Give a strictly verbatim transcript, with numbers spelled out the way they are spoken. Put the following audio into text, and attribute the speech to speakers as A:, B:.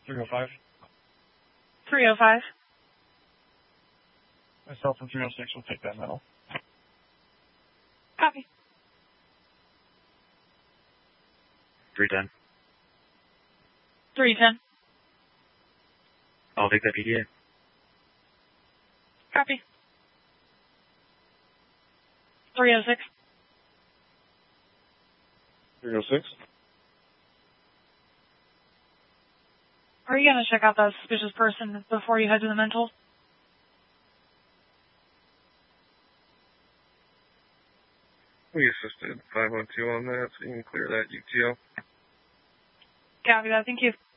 A: three oh five.
B: three oh five.
A: Myself from three oh six will take that metal.
B: Copy.
C: three ten.
B: three ten.
C: I'll take that P D A.
B: Copy. three oh six.
A: three oh six.
B: Are you going to check out that suspicious person before you head to the mental?
A: We assisted five one two on that, so you can clear that U T O.
B: Copy that. Thank you.